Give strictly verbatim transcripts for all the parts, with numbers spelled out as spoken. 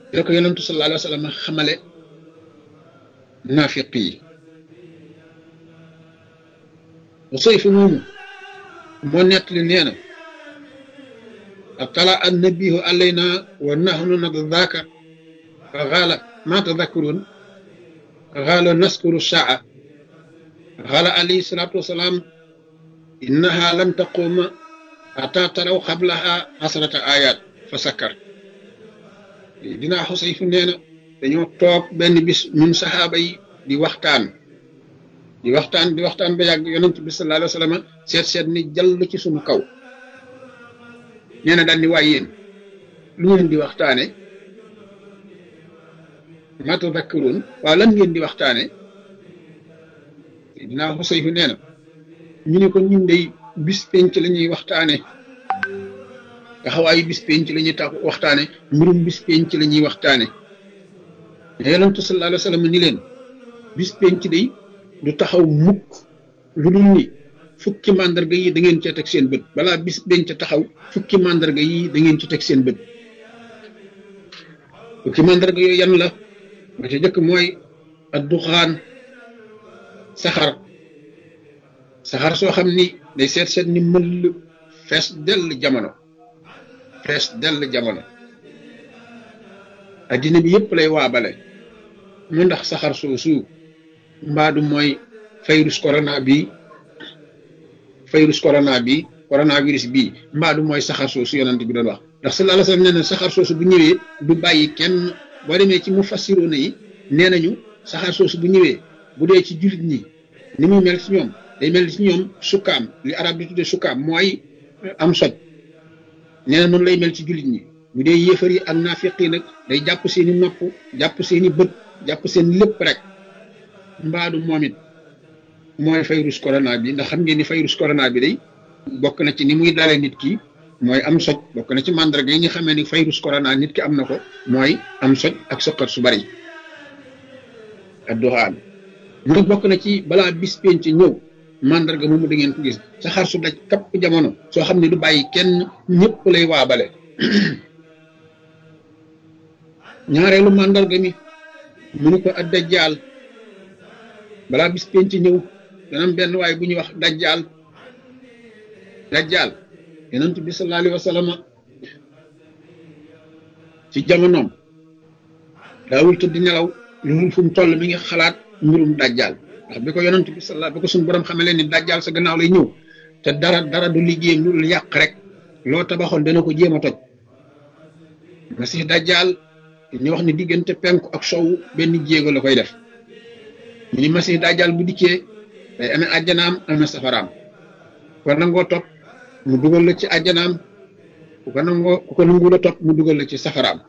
la ko yonentu sallallahu alayhi wa sallam xamale naafiq yi Usayfu moomu moo nettali nee na atala annabihu alayna wa nahnu nadaka fa qaala ma tadakkurun qaala naskuru saa qaala alayhi salatu wasalaam innaha lam taquma ata taraw qablaha asrata ayat fa sakkar dinaa Xusayfu nee na dañoo toog benn bis ñun saxaaba yi di waxtaan di waxtaan di waxtaan ba yàgg yonent bi sallallahu alayhi wa sallam seet seet ni jàll ci suñu kaw nee na daal ni waay yéen lu ngeen di waxtaane ma tadakkaruun waaw lan ngeen di waxtaane dinaa Xusayfu nee na ñu ne ko ñun day bis penc la ñuy waxtaane taxawaayu bis penc la ñuy tax waxtaane mbirum bis penc la ñuy waxtaane mais yonentu sallallahu alayhi wa sallam ni leen bis penc day du taxaw mukk lu dul ni fukki màndarga yi da ngeen ci teg seen bët balaa bis penc taxaw fukki màndarga yi da ngeen ci teg seen bët fukki màndarga yooyu yan la ba ca jëkk mooy ad duxaan saxar saxar soo xam ni day seet seet ni mëll fees dell jamono fees dell jamono addina bi yëpp lay waabale mu ndax saxar soosu mbaadu mooy virus corona bi virus corona bi coronavirus bi mbaadu mooy saxar soosu yonent bi doon wax ndax sallallahu alayhi wa sallam nee na saxar soosu bu ñëwee du bàyyi kenn boo demee ci mufassiroona yi nee nañu saxar soosu bu ñëwee bu dee ci jullit ñi ni muy mel ci ñoom day mel ci ñoom sukkaam li arab di tuddee sukkaam mooy am soj nee na noonu lay mel ci jullit ñi bu dee yéefar yi ak naafiq yi nag day jàpp seeni nopp jàpp seeni bët jàpp seen lépp rek mbaadu moom it mooy virus corona bi ndax xam ngeen ni virus corona bi day bokk na ci ni muy dalee nit ki mooy am soj bokk na ci màndarga yi nga xamee ni virus corona nit ki am na ko mooy am soj ak soqat su bari ak doxaan mu bokk na ci balaa bis penc ñëw màndarga moomu da ngeen ko gis saxaar su daj kapp jamono soo xam ne du bàyyi kenn ñëpp lay waabale ñaareelu màndarga mi mu ni ko ad dajjaal balaa bis penc ñëw dana am benn waay bu ñuy wax dajjaal dajjaal yonent bi sallallahu alayhi wa sallam ci jamonoom daawul tëdd nelaw lu mu fu mu toll mi ngi xalaat mbirum dajjaal ndax bi ko yonent bi sallallahu bi ko suñu borom xamee leen ni dajjaal sa gannaaw lay ñëw te dara dara du liggéeyam lu yàq rek loo tabaxoon dana ko jéem a toj masih dajjaal ñu wax ni diggante penku ak sow benn jéego la koy def ñu ni masih dajjaal bu dikkee day amee àjjanaam amee safaraam ku ko nangoo topp mu dugal la ci àjjanaam ku ko nangoo ku ko nangu la topp mu dugal la ci safaraam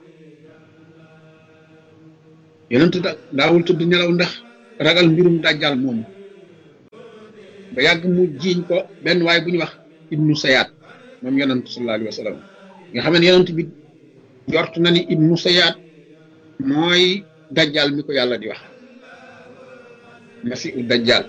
yonent da daawul tudd nelaw ndax ragal mbirum dajjaal moomu ba yàgg mu jiiñ ko benn waay bu ñu wax ibnu sayaat moom yonent sallallahu alayhi wa sallam nga xam ne yonent bi jort na ni ibnu sayaat mooy dajjaal mi ko yàlla di wax masiu dajjaal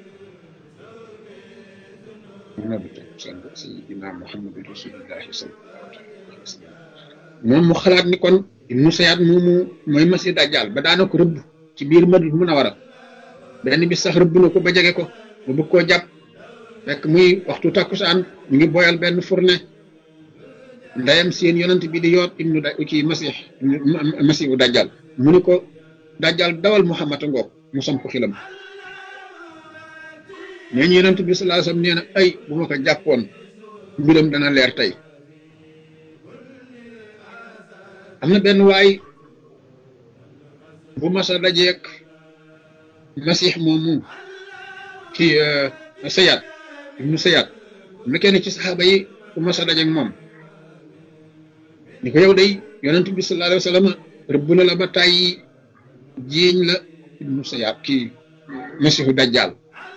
sayyidina muhammadu rasulillahi sallallahu alayhi wa sallam moom mu xalaat ni kon ibnu sayaat moomu mooy masi dajjaal ba daana ko rëbb ci biir Madina Munawara benn bis sax rëbb na ko ba jege ko ba bëgg koo jàpp fekk muy waxtu takkusaan ñu ngi boyal benn fourne ndeyam seen yonent bi di yoot ibnu da ci masih masihu dajjal mu ni ko dajjal dawal Muhammad a ngoog mu samp xilam nee ñu yonent bi sallallahu alayhi wasallam nee na ay bu ma ko jàppoon mbiram dana leer tey am na benn waay bu masa dajeek masih moomu ci sayaat ibnu sayaat am na kenn ci saxaaba yi bu masa dajeek moom ni ko yow day yonent bi sallallahu alayhi wasallam rëbb na la ba tàyyi jiiñ la ibnu sayaat kii masihu dajjal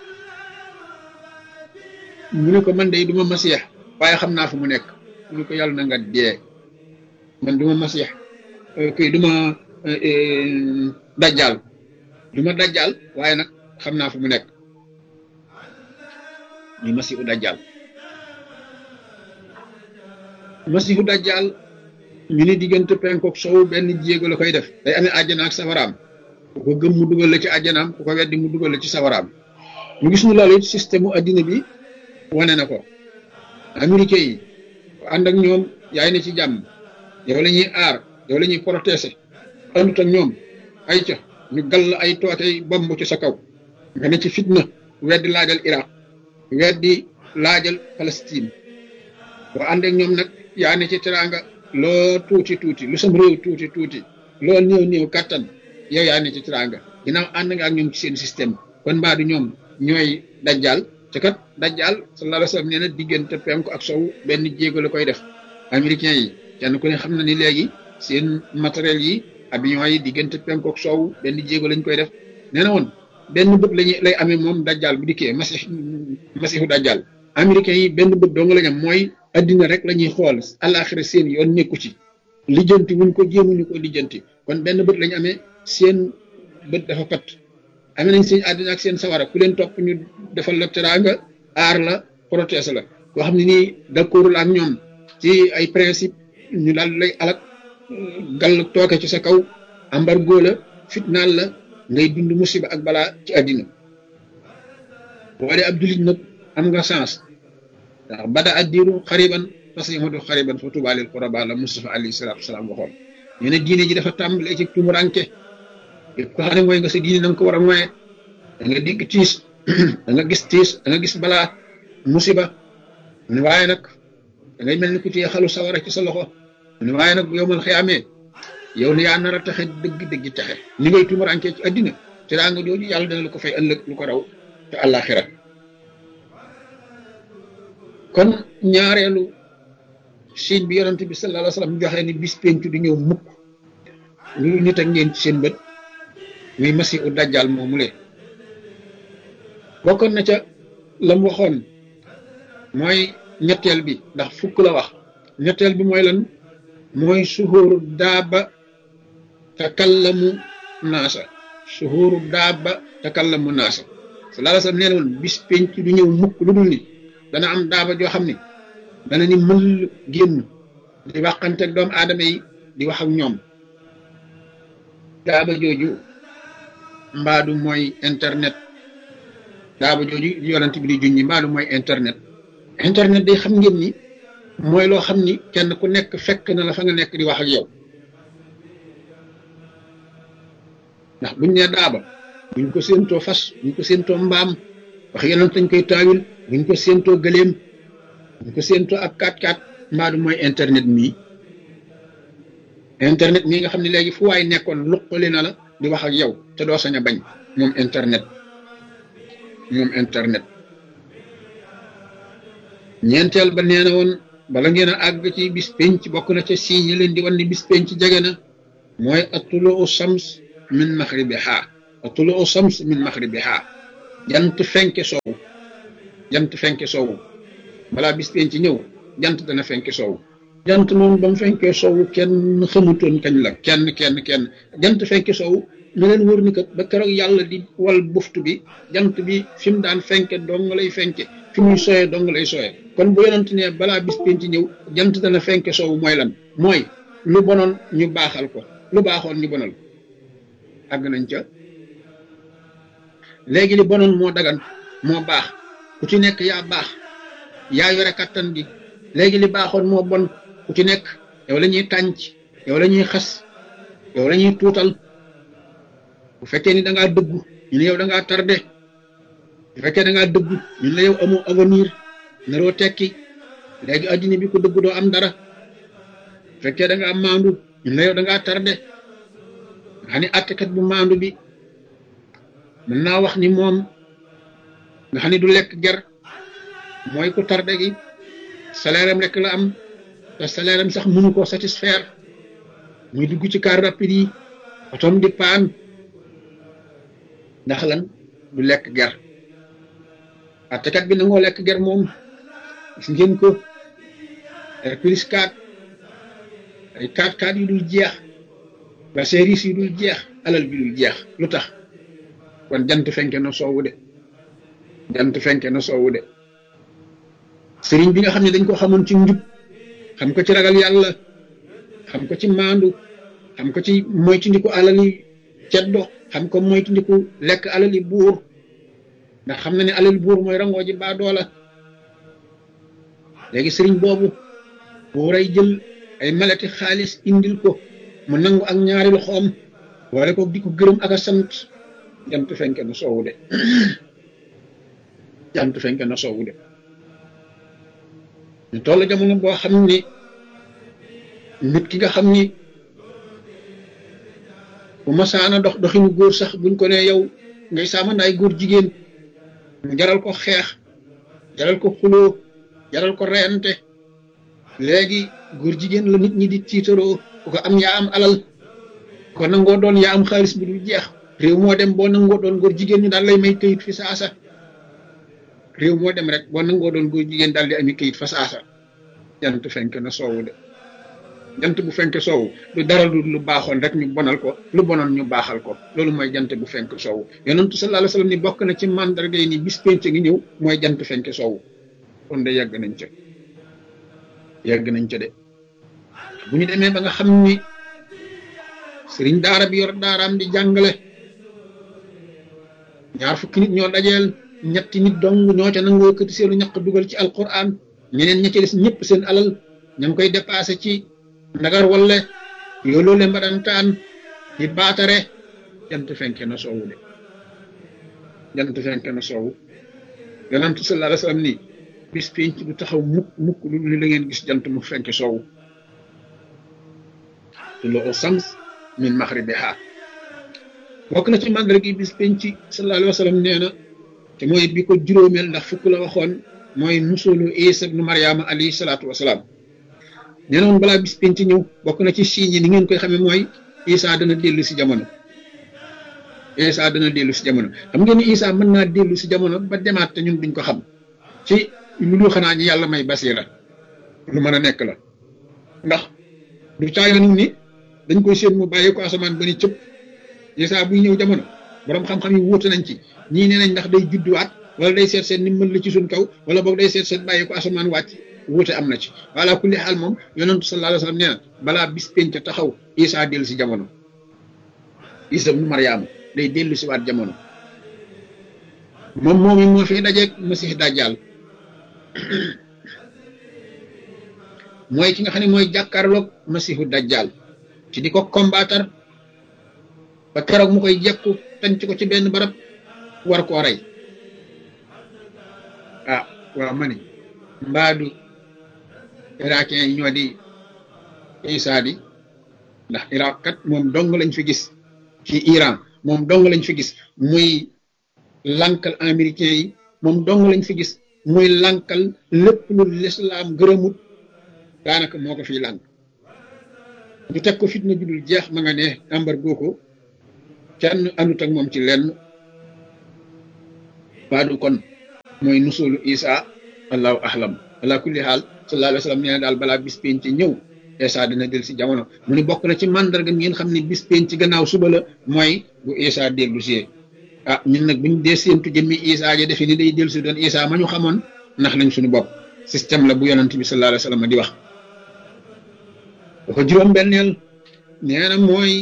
mu ne ko man day duma masih waaye xam naa fu mu nekk mu ne ko yàlla na nga dee man duma masih kii duma dajjal duma dajjal waaye nag xam naa fu mu nekk ñu masihu dajjal masihu dajjal ñu ni diggante penku ak sow benn jéego la koy def day amee àjjana ak safaraam ku ko gëm mu dugal la ci àjjanaam ku ko weddi mu dugal la ci safaraam ñu gis ñu loolu it système mu addina bi wane na ko américains yi ànd ak ñoom yaay na ci jàmm yow la ñuy aar yow la ñuy protéger àndut ak ñoom ay ca ñu gall ay tootey bomb ci sa kaw nga ne ci fitna weddi laajal Iraq weddi laajal Palestine boo ànd ak ñoom nag yaa ne ci teraanga loo tuuti tuuti lu sam réew tuuti tuuti loo néew néew kattan yow yaa ne ci teraanga ginnaaw ànd nga ak ñoom ci seen système kon mbaa du ñoom ñooy dajjal te kat dajjal sallallahu alayhi wa sallam nee na diggante penku ak sow benn jéego la koy def américains yi kenn ku ne xam na ni léegi seen matériel yi avion yi diggante penku ak sow benn jéego lañ koy def nee na woon benn bët lañu lay amee moom dajjal bu dikkee masih masihu dajjal américains yi benn bët dong lañ am mooy addina rek la ñuy xool àllaaxira seen yoon nekku ci lijjanti wuñ ko jéemuñu ko lijjanti kon benn bët lañu amee seen bët dafa pat amee nañ seen àddina ak seen sawara ku leen topp ñu defal la teraanga aar la protéger la koo xam ne nii d'accordul ak ñoom ci ay principe ñu daal lay alak gal tooke ci sa kaw embargo la fitnaal la ngay dund musiba ak balaa ci àddina boo dee ab jullit nag am nga chance ndax bada addiru xariban fasihudu xariban fa tuuba lil quraba la Mustafa alayhi salaatu wasalaam waxoon ñu ne diine ji dafa tàmbalee ci tumuranke yëpp ko xam ne mooy nga sa diine na nga ko war a moye da nga digg tiis da nga gis tiis da nga gis balaa musiba mu ne waaye nag da ngay mel ni ku téye xalu sawara ci sa loxo mu ne waaye nag bu yowmal xiyaamee yow ne yaa nar a taxe dëgg dëgg taxe ni ngay tumuranke ci addina te daa nga jooju yàlla dana la ko fay ëllëg lu ko raw te àllaaxira kon ñaareelu signe bi yonent bi sallallahu alayhi wa sallam joxe ni bis pencu di ñëw mukk lu nit ak ngeen ci seen bët muy masihu dajjal moomu le bokkoon na ca lam waxoon mooy ñetteel bi ndax fukk la wax ñetteel bi mooy lan mooy suhuru daaba takallamu naasa suhuru daaba takallamu naasa sallallahu alayhi wa sallam nee na woon bis pencu du ñëw mukk lu dul ni dana am daaba joo xam ne dana ni mën génn di waxante ak doomu aadama yi di wax ak ñoom daaba jooju mbaadu mooy internet daaba jooju yonent bi di junñi mbaadu mooy internet internet day xam ngeen ni mooy loo xam ni kenn ku nekk fekk na la fa nga nekk di wax ak yow ndax buñ nee daaba buñ ko séentoo fas buñ ko séentoo mbaam wax yonent dañ koy taawil buñ ko séentoo gëléem buñ ko séentoo ak kaat kaat mbaadu mooy internet mii internet mii nga xam ne léegi fu waay nekkoon luqali na la di wax ak yow te doo sañ a bañ moom internet moom internet ñeenteel ba nee na woon bala ngeen a àgg ci bis penc bokk na ca siiñ yi leen di wan ni bis penc jege na mooy atuluu shams min maghribiha atuluu shams min maghribiha jant fenke soowu jant fenke soowu balaa bis penc ñëw jant dana fenke soowu jant moom ba mu fenkee soowu kenn xamutoon kañ la kenn kenn kenn jant fenke soowu ñu leen wër ni kat ba keroog yàlla di wal buftu bi jant bi fi mu daan fenke dong lay fenke fi muy sooyee dong lay sooyee kon bu yonent ne balaa bis penc ñëw jant dana fenke soowu mooy lan mooy lu bonoon ñu baaxal ko lu baaxoon ñu bonal àgg nañ ca léegi li bonoon moo dagan moo baax ku ci nekk yaa baax yaa yore kattan gi léegi li baaxoon moo bon ku ci nekk yow la ñuy tànc yow la ñuy xas yow la ñuy tuutal bu fekkee ni da ngaa dëggu ñu ne yow da ngaa tardé bu fekkee da ngaa dëggu ñu ne yow amoo avenir naroo tekki léegi addina bi ko dëggu doo am dara bu fekkee da ngaa maandu ñu ne yow da ngaa tardé nga xam ne àttekat bu maandu bi mën naa wax ni moom nga xam ne du lekk ger mooy ku tardé gi salaire am rek la am te salaire am sax mënu koo satisfaire muy dugg ci car rapide yi otom di paan ndax lan du lekk ger àttekat bi nangoo lekk ger moom gis ngeen ko R plus quatre ay quatre quatre yu dul jeex ba service yu dul jeex alal bi dul jeex lu tax kon jant fenke na soowu de jant fenke na soowu de sëriñ bi nga xam ne dañ ko xamoon ci njub xam ko ci ragal yàlla xam ko ci maandu xam ko ci moytandiku alali ceddo xam ko moytandiku lekk alali buur ndax xam na ne alali buur mooy rangoo ji baa doola léegi sëriñ boobu buuray jël ay malati xaalis indil ko mu nangu ak ñaari loxoom wala ko di ko gërëm ak a sant jant fenke na soowu de jant fenke na soowu de ñu toll jamono boo xam ni nit ki nga xam ni bu masaana dox doxinu góor sax buñ ko ne yow ngay saamandaay góor jigéen mu jaral ko xeex jaral ko xuloo jaral ko reyante léegi góor jigéen la nit ñi di tiitaroo ku ko am yaa am alal ko nangoo doon yaa am xaalis bu dul jeex réew moo dem boo nangoo doon góor jigéen ñu daal lay may këyit fi saasa réew moo dem rek boo nangoo doon góor jigéen daal di ami këyit fa saasa jant fenk na soowu de jant bu fenk soowu du dara lu lu baaxoon rek ñu bonal ko lu bonoon ñu baaxal ko loolu mooy jant bu fenk soowu yonentu sallallahu alayhi wasallam ni bokk na ci mandarga yi ni bis penc ngi ñëw mooy jant fenk soowu kon de yàgg nañ ca yàgg nañ ca de bu ñu demee ba nga xam ni sëriñ daara bi yor daaraam di jàngale ñaar fukki nit ñoo dajeel ñetti nit dong ñoo ca nangoo këti seenu ñaq dugal ci alquran ñeneen ña ca des ñëpp seen alal ña ngi koy dépassé ci ndagar wala yooloo le mbadantaan di baatare jant fenke na soowu de jant fenke na soowu yonent sallallahu alayhi wasallam ni bis penc du taxaw mukk mukk lu li la ngeen gis jant mu fenke soowu tuluu shams min maghribiha bokk na ci mandarga gi bis penc sallallahu alayhi wasallam nee na te mooy bi ko juróomeel ndax fukk la waxoon mooy nusulu Isa ibnu Maryama alayhi salaatu wasalaam nee na woon balaa bis penc ñëw bokk na ci signes yi ni ngeen koy xamee mooy Isa dana dellu si jamono Isa dana dellu si jamono xam ngeen ni Isa mën naa dellu si jamono ba demaat te ñun duñ ko xam ci lu dul xanaa ñi yàlla may basira lu mën a nekk la ndax du caayoon ni dañ koy séen mu bàyyi ko asamaan ba ni cëpp Isa buy ñëw jamono borom xam-xam yi wuute nañ ci ñii nee nañ ndax day judduwaat wala day seet seen ni mën la ci suñ kaw wala boog day seet seen bàyyi ko asamaan wàcc wuute am na ci wala kulli xaal moom yonentu sallallahu alayhi wasallam nee na balaa bis penc taxaw Isa dellu si jamono Isa ibnu Maryama day dellu si waat jamono moom moom it moo fi dajeeg Masih Dajjal mooy ki nga xam ne mooy jàkkaarloog Masihu Dajjal ci di ko combattre ba keroog mu koy jekku tànc ko ci benn barab war koo rey ah waaw ma ni mbaadu irakien yi ñoo di Isa di ndax Irak kat moom dong lañ fi gis ci Iran moom dong lañ fi gis muy lankal américain yi moom dong lañ fi gis muy lankal lépp lu l'islam gërëmut daanaka moo ko fiy lànk ñu teg ko fitna judul jeex ma nga ne embargo ko kenn anut ak moom ci lenn baadu kon mooy nusulu Isa allahu ahlam ala kulli xaal sallallahu alayhi wa sallam nee na daal balaa bis penc ci ñëw Isa dina del si jamono mu ne bokk na ci mandarga ngeen xam ne bis penc ci gannaaw suba la mooy bu Isa dellu si ah ñun nag buñ dee séentu jëmmi Isa ja defe ni day dellu si doon Isa ma ñu xamoon ndax lañ suñu bopp système la bu yonent bi sallallahu alayhi wa sallam di wax da ko juróom benneel nee na mooy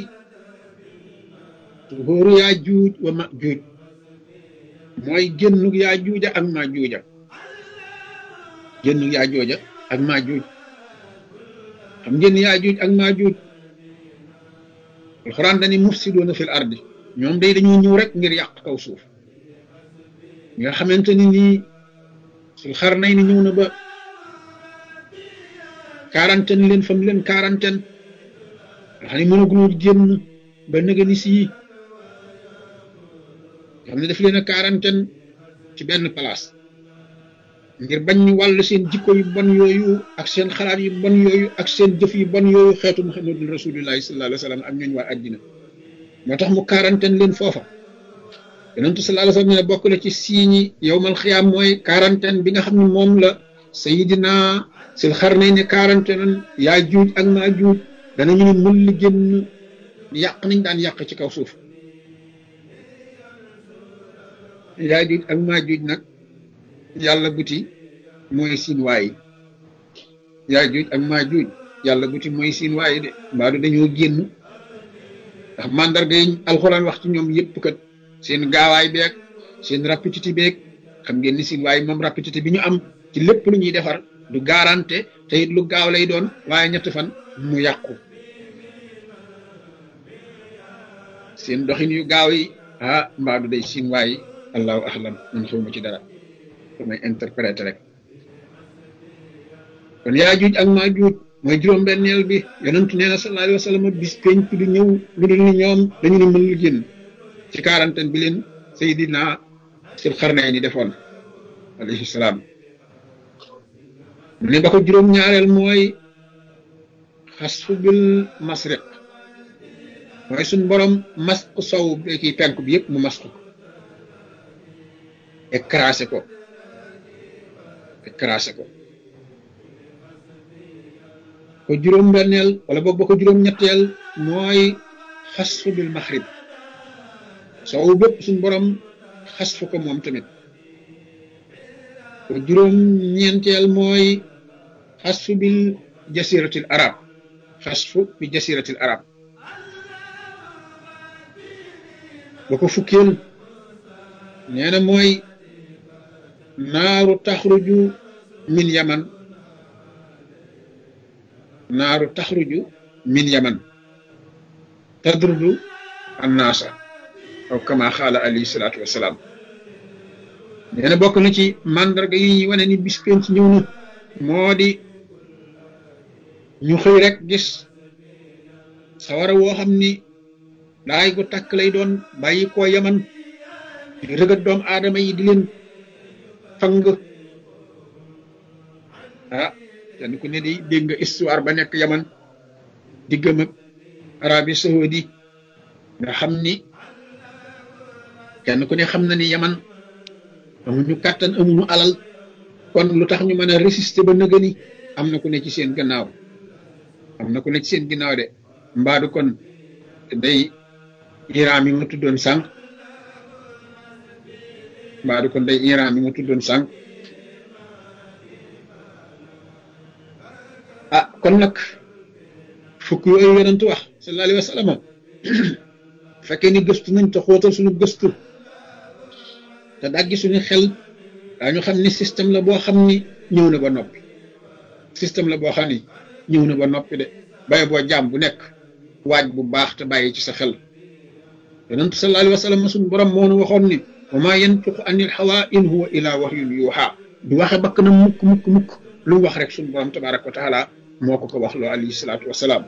góoru yaa juuj wa ma juuj mooy génnug yaa juuja ak maa juuja génnug yaa jooja ak maa juuj xam ngeen yaa juuj ak maa juuj alxuraan dani mufsiduuna fil ardi ñoom day dañoo ñëw rek ngir yàq kaw suuf nga xamante ni nii sul xar nay ni ñëw na ba quarantaine leen fam leen quarantaine nga xam ne mënaguñoo génn ba nëga ni sii xam ne daf leen a quarantaine ci benn place ngir bañ ñu wàll seen jikko yu bon yooyu ak seen xalaat yu bon yooyu ak seen jëf yu bon yooyu xeetu muhammadul rasulillahi sallallahu alayhi wa sallam ak ñooñ waa àddina moo tax mu quarantaine leen foofa yonentu sallallahu alayhi wa sallam ne bokk na ci siiñi yowmal xiyaam mooy quarantaine bi nga xam ne moom la sayidina sil xarnay ne quarantaine yaa juuj ak maa juuj danañu ne mën li génn yàq nañ daan yàq ci kaw suuf yaa juuj ak maa juuj nag yàlla buti mooy siin waay yaa juuj ak maa juuj yàlla bu ci mooy siin waaye de mbaa du dañoo génn ndax mandarga yi alxuraan wax ci ñoom yëpp kat seen gaawaay beeg seen rapidité beeg xam ngeen ni siin waaye moom rapidité bi ñu am ci lépp lu ñuy defar du garanté te it lu gaaw lay doon waaye ñetti fan mu yàqu seen doxin yu gaaw yi ah mbaa du day siin waaye allahu ahlam man xawma ci dara damay interpréter rek kon yaa juuj ak maa juuj mooy juróom-benneel bi yonentu nee na sallallahu alayhi wa sallam bis penc du ñëw lu dul ni ñoom dañu ne mën lu génn ci quarantaine bi leen Seydina Sil Xarnayni defoon alayhi salaam mu ne ba ko juróom-ñaareel mooy xasfu bil masriq mooy suñ borom masq sow bi kii penk bi yëpp mu masq ko écrasé ko écrasé ko ko juróom-benneel wala boog ba ko juróom-ñetteel mooy xasfu bil maxrib sow bépp suñ borom xasfu ko moom tamit ko juróom-ñeenteel mooy xasfu bil jasiratil arab xasfu bi jasiratil arab ba ko fukkeel nee na mooy naaru taxruju min yaman naaru taxruju min yaman tadrudu annaasa aw kama xaala alayhi salaatu wasalaam nee na bokk na ci mandarga yi ñuy wane ni bis penc ñëw na moo di ñu xëy rek gis sawara woo xam ni daay gu tàkk lay doon bàyyi koo yaman di rëgat doomu aadama yi di leen fang ah kenn ku ne di dégg nga histoire ba nekk yaman diggam ak Arabie Saoudi nga xam ni kenn ku ne xam na ni yaman amuñu kàttan amuñu alal kon lu tax ñu mën a résister ba nëgëni am na ku ne ci seen gannaaw am na ku ne ci seen gannaaw de mbaadu kon day Iran mi ma tuddoon sànq mbaadu kon day Iran mi ma tuddoon sànq ah kon nag fukk yooyu yonent wax sallallahu alayhi wa sallam fekkee ni gëstu nañ te xóotal suñu gëstu te daggi suñu xel daañu xam ni système la boo xam ni ñëw na ba noppi système la boo xam ni ñëw na ba noppi de bàyyi boo jaam bu nekk waaj bu baax te bàyyi ci sa xel yonent sallallahu alayhi wa sallam suñu borom moo nu waxoon ni wa maa yantiqu anil hawaa in huwa illaa wahyun yuuhaa du waxe bakk na mukk mukk mukk lu mu wax rek suñu borom tabaaraka wa taala moo ko ko wax loo alayhi salaatu wa salaam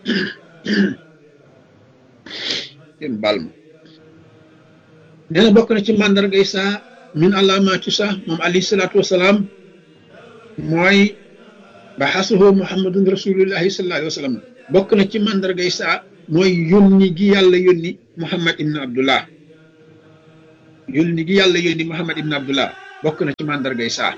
yéen baal ma nee na bokk na ci màndargay saa min alaamaati saa moom alayhi salaatu wa salaam mooy baxasuhu muhammadun rasulullahi sallallahu alayhi wa sallam bokk na ci màndargay saa mooy yónni gi yàlla yónni muhammad ibn abdullah yónni gi yàlla yónni muhammad ibn abdullah bokk na ci màndargay saa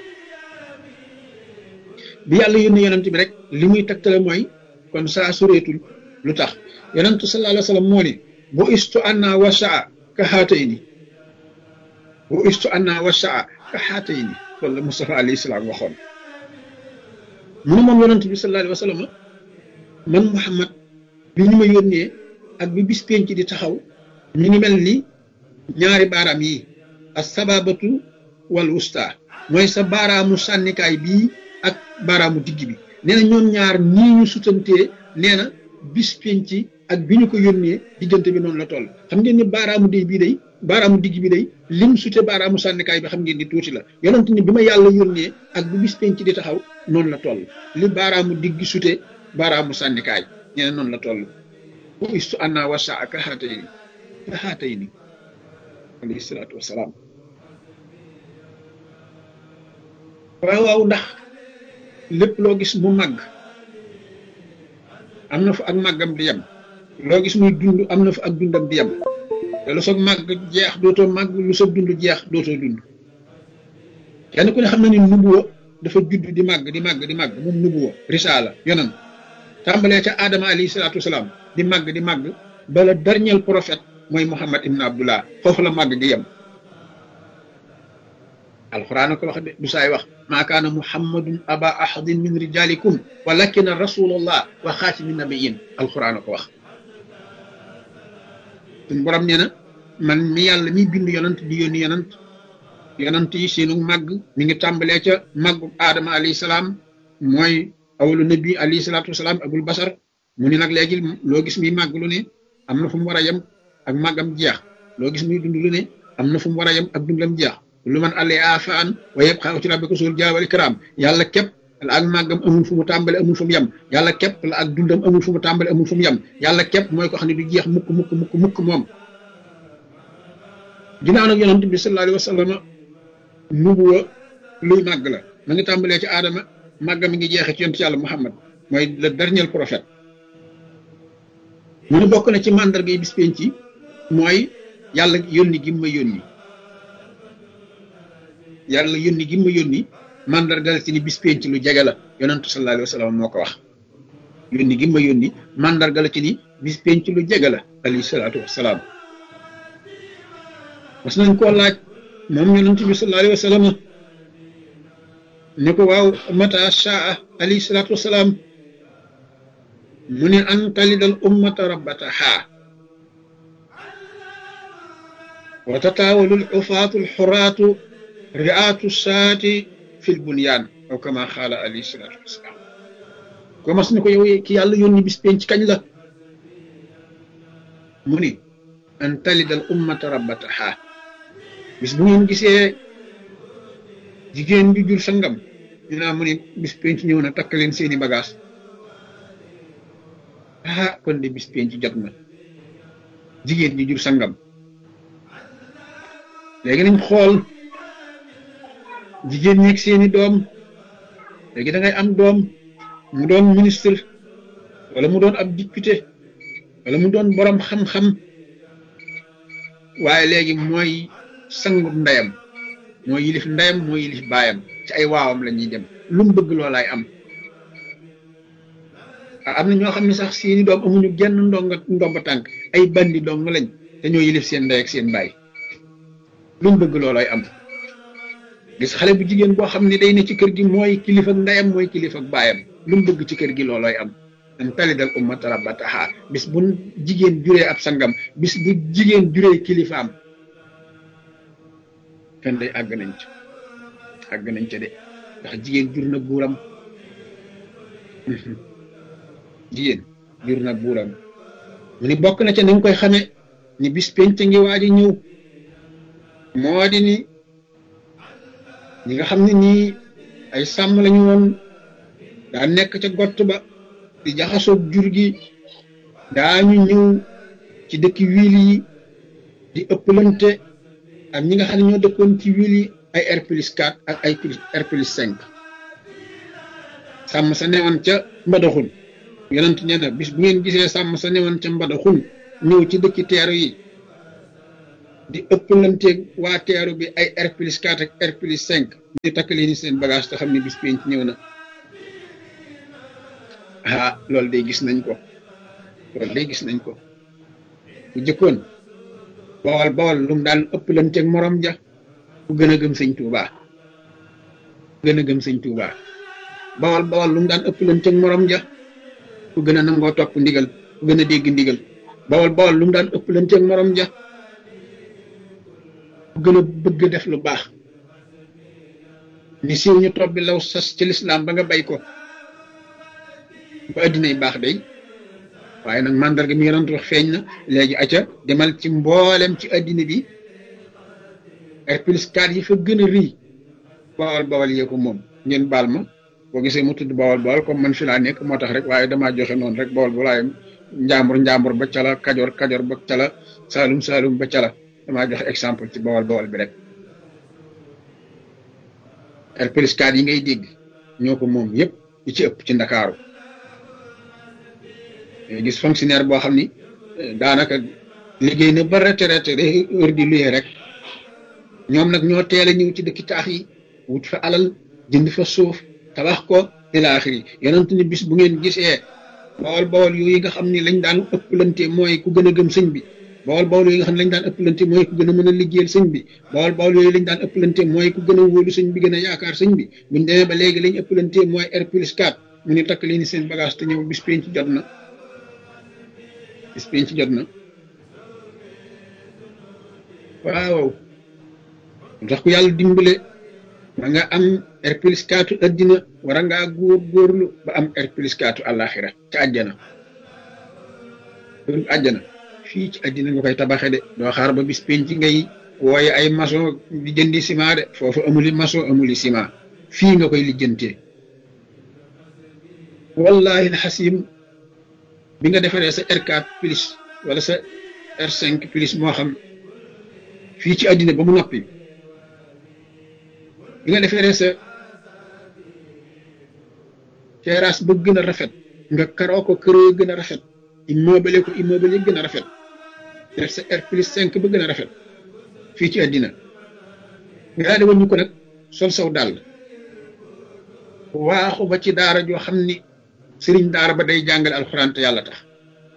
bi yàlla yónni yonent bi rek li muy tegtale mooy kon saa sureetul lu tax yonentu sallallahu alayhi wa sallam moo ni bu istu anna wa saa ka xaatayni bu istu anna wa saa ka xaatayni loolu la Mustafa alayhi salaam waxoon mu ne moom yonent bi sallallahu alayhi wa sallam man Muhammad bi ñu ma yónnee ak bi bis penc di taxaw mi ngi mel ni ñaari baaraam yi as sababatu wal wusta mooy sa baaraamu sànnikaay bii ak baaraamu digg bi nee na ñoom ñaar ñii ñu sutantee nee na bis penc ak bi ñu ko yónnee diggante bi noonu la toll xam ngeen ni baaraamu day bii day baaraamu digg bi day lim sute baaraamu sànnikaay bi xam ngeen ni tuuti la yonent ni bi ma yàlla yónnee ak bi bis penc di taxaw noonu la toll li baaraamu digg sute baaraamu sànnikaay nee na noonu la toll bu istu anna wa saa ka xaatayni ka xaatayni alayhi salaatu wasalaam waaw waaw ndax lépp loo gis mu màgg am na fa ak màggam di yem loo gis muy dund am na fa ak dundam di yem te lu soog màgg jeex dootoo màgg lu soog dund jeex dootoo dund kenn ku ne xam na ni nubuwa dafa judd di màgg di màgg di màgg moom nubuwa risaala yonan tàmbalee ca Adama alayhi salaatu wasalaam di màgg di màgg bala dernier prophète mooy Muhammad ibn Abdullah foofu la màgg gi yem alquran ko wax de du saay wax maa kaana muhammadun aba ahadin min rijalikum walakina rasulullah wa xaatimi nabiyin alquran ko wax suñ borom nee na man mi yàlla mi bind yonant di yónni yonant yonant yi seenu màgg mi ngi tàmbalee ca màggu aadama alayhi salaam mooy awalu nabi alayhi salaatu wasalaam abul basar mu ni nag léegi loo gis muy màgg lu ne am na fu mu war a yem ak màggam jeex loo gis muy dund lu ne am na fu mu war a yem ak dundam jeex lu man àllee afaan wa yabqa wajhu rabbika zul jalali wal ikram yàlla képp la ak màggam amul fu mu tàmbale amul fu mu yem yàlla képp la ak dundam amul fu mu tàmbale amul fu mu yem yàlla képp mooy ko xam ne du jeex mukk mukk mukk mukk moom ginnaaw nag yonent bi sallallahu alayhi wa sallam nubuwa luy màgg la ma ngi tàmbalee ci aadama màggam mi ngi jeexee ci yonent yàlla Muhammad mooy le dernier prophète mu ne bokk na ci mandarga yi bis penc yi mooy yàlla yónni gi ma yónni yàlla yónni gi ma yónni mandarga la ci ni bis penc lu jege la yonent sallallahu alayhi wa sallam moo ko wax yónni gi ma yónni mandarga la ci ni bis penc lu jege la alayhi salaatu wasalaam mas nañ koo laaj moom yonent bi sallallahu alayhi wa sallam ne ko waaw mata shaa alayhi salaatu wasalaam mu ne an talidal ummata rabbataha wa tataawalu l ufaatu l xuraatu riaatu saati fi l bunyaan aw kama xaala alayhi salaatu wasalaam ko mas ne ko yow ki yàlla yónni bis penc kañ la mu ni an talidal ummata rabbataha bis bu ngeen gisee jigéen bi jur sangam dinaa mu ne bis penc ñëw na takk leen seeni bagage ah kon de bis penc jot na jigéen bi jur sangam léegi nañ xool jigéen ñeeg seeni doom léegi da ngay am doom mu doon ministre wala mu doon ab député wala mu doon borom xam-xam waaye léegi mooy sangub ndeyam mooy yilif ndeyam mooy yilif baayam ci ay waawam la ñuy dem lu mu bëgg loolaay am am na ñoo xam ne sax seeni doom amuñu genn ndonga ndomba tànk ay bandi dong lañ te ñoo yilif seen ndey ak seen baay lu mu bëgg loolaay am gis xale bu jigéen boo xam ne day ne ci kër gi mooy kilifa ak ndeyam mooy kilifa ak baayam lu mu bëgg ci kër gi loolooy am an talidal ummata rabbataha bis bu jigéen juree ab sangam bis bu jigéen juree kilifaam kan day àgg nañ ca àgg nañ ca de ndax jigéen jur na buuram jigéen jur na buuram mu ni bokk na ca ni nga koy xame ni bis penc ngi waaj a ñëw moo di ni ñi nga xam ne nii ay sàmm lañu woon daa nekk ca gott ba di jaxasoog jur gi daañu ñëw ci dëkki wiil yi di ëppalante ak ñi nga xam ne ñoo dëkkoon ci wiil yi ay R plus quatre ak ay R plus cinq sàmm sa newoon ca mbadaxun yonent nee na bis bu ngeen gisee sàmm sa newoon ca mbadaxun ñëw ci dëkki teeru yi di ëppalanteeg waa teeru bi ay R plus quatre ak R plus cinq di takk leen seen bagage te xam ne bis penc ñëw na ah loolu day gis nañ ko loolu day gis nañ ko bu jëkkoon bawal bawal lu mu daan ëppalanteeg morom ja ku gën a gëm sëñ Tuuba ku gën a gëm sëñ Tuuba bawal bawal lu mu daan ëppalanteeg morom ja ku gën a nangoo topp ndigal ku gën a dégg ndigal bawal bawal lu mu daan ëppalanteeg morom ja ku gën a bëgg def lu baax ni siiw ñu topp bi law sas ci lislaam ba nga bay ko ba addinay baax day waaye nag mandarga mi yonent wax feeñ na léegi acca demal ci mboolem ci addina bi R plus quatre yi fa gën a rëy bawal bawal yee ko moom ngeen baal ma boo gisee mu tudd bawal bawal comme man fi laa nekk moo tax rek waaye damaa joxe noonu rek bawal bu laay njàmbur njàmbur ba cala kajoor kajoor ba cala saalum saalum ba cala damaa joxe exemple ci bawal bawal bi rek R plus quatre yi ngay dégg ñoo ko moom yëpp yi ci ëpp ci ndakaaru gis fonctionnaire boo xam ni daanaka liggéey na ba retraité day heure di luyee rek ñoom nag ñoo teel a ñëw ci dëkki taax yi wut fa alal jënd fa suuf tabax ko ila axiri yonent ni bis bu ngeen gisee bawal bawal yooyu nga xam ni lañ daan ëpplante mooy ku gën a gëm sëñ bi bawol bawol yooyu nga xam ne lañ daan ëppalante mooy ku gën a mën a liggéeyal sëñ bi bawol bawol yooyu lañ daan ëppalante mooy ku gën a wóolu sëñ bi gën a yaakaar sëñ bi buñ demee ba léegi lañ ëppalante mooy R plus quatre mu ni takk leen seen bagage te ñëw bis penc jot na bis penc jot na waaw ndax ku yàlla dimbale ba nga am R plus quatre addina war a ngaa góor góorlu ba am R plus quatre àllaaxira ca àjjana àjjana fii ci àddina nga koy tabaxe de doo xaar ba bis penc ngay wooye ay maçon di jëndi ciment de foofu amuli maçon amuli ciment fii nga koy lijjantee wallahi alxasim bi nga defaree sa R quatre plus wala sa R cinq plus moo xam fii ci àddina ba mu noppi bi nga defaree sa terrasse ba gën a rafet nga karoo ko këroo gën a rafet immeuble ko immeuble yi gën a rafet def sa R plus cinq ba gën a rafet fii ci àddina nga daal di wàññi ko nag sol saw dàll waaxu ba ci daara joo xam ni sëriñ daara ba day jàngale alxuraan te yàlla tax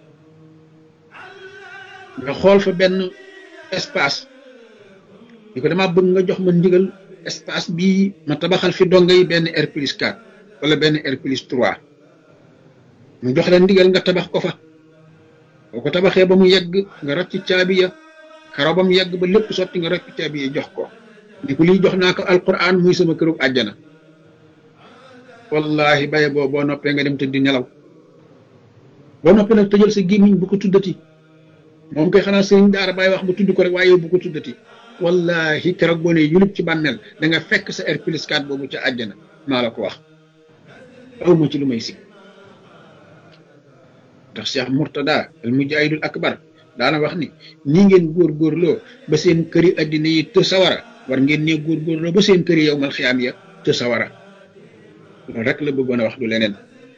nga xool fa benn espace di ko dama bëgg nga jox ma ndigal espace bii ma tabaxal fi donga yi benn R plus quatre wala benn R plus trois mu jox la ndigal nga tabax ko fa boo ko tabaxee ba mu yegg nga rocc caabi ya karo ba mu yegg ba lépp sotti nga rocc caabi ya jox ko ni ko lii jox naa ko alquran muy sama këru àjjana wallahi baye boo boo noppee nga dem tëddi nelaw boo noppee nag tëjal sa gémmiñ bu ko tuddati moom koy xanaa sëriñ daara bàyyi wax ba tudd ko rek waaye yow bu ko tuddati wallahi keroog boo ne yulub ci bànneel da nga fekk sa R plus quatre boobu ca àjjana maa la ko wax awma ci lu may sig ndax Cheikh Murtada al mujahidul akbar daana wax ni nii ngeen góorgóorloo ba seen këri addina yi të sawara war ngeen ne góorgóorloo ba seen këri yow mal xiyaam ya të sawara loolu rek la bëggoon a wax du leneen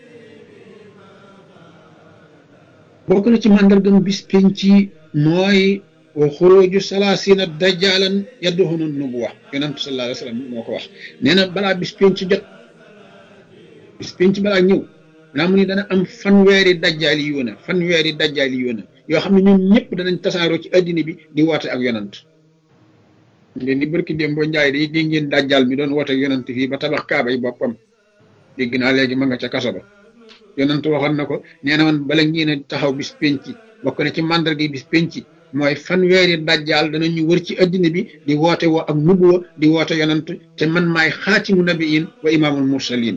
bokk na ci màndargam bis penc mooy wa xuruju salaasina dajjalan yadduxunu nubuwa yonent sallallahu alayhi wa sallam moo ko wax nee na balaa bis penc jot bis penc balaa ñëw naa mu ni dana am fanweeri dajjaali yoona fanweeri dajjaali yoona yoo xam ne ñoom ñëpp danañ tasaaroo ci addina bi di woote ak yonant ngeen di barki dem boo njaay day dégg ngeen dajjaal mi doon woote ak yonant fii ba tabax kaaba yi boppam dégg naa léegi ma nga ca kaso ba yonant waxoon na ko nee na man bala ngeen a taxaw bis penc bokk na ci màndarga bis penc mooy fanweeri dajjaal danañu wër ci addina bi di woote woo ak nubuwa di woote yonant te man maay xaatimu nabiyin wa imaamul mursalin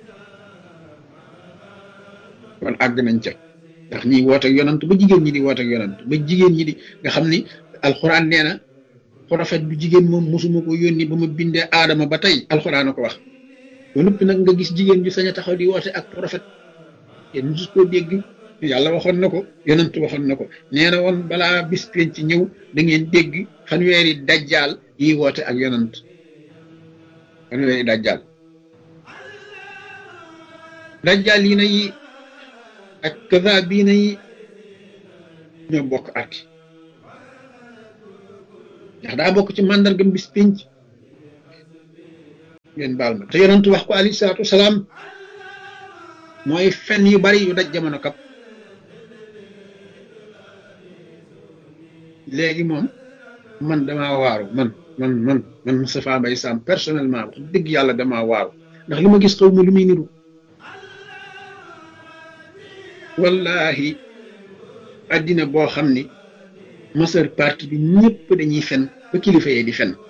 kon àgg nañ ca ndax ñi woote ak yonant ba jigéen ñi di woote ak yonant ba jigéen ñi di nga xam ni alxuraan nee na prophète bu jigéen moom mosuma ko yónni ba ma bindee aadama ba tey alxuraan a ko wax ba noppi nag nga gis jigéen ju sañ a taxaw di woote ak prophète yéen mosu koo dégg yàlla waxoon na ko yonant waxoon na ko nee na woon balaa bis penc ci ñëw da ngeen dégg fanweeri dajjaal yi woote ak yonant fanweeri dajjaal dajjaal yi na yi ak kaza bii na yi ñoo bokk arki ndax daa bokk ci màndargam bis penc ngeen baal ma te yonent wax ko alayhi salaatu wasalaam mooy fen yu bari yu daj jamono kap léegi moom man damaa waaru man man man man Moustapha Mbaye Sam personnellement wax dëgg yàlla damaa waaru ndax li ma gis xaw ma lu muy niru wallahi addina boo xam ni majeure partie bi ñëpp dañuy fen ba kilifa yee di fen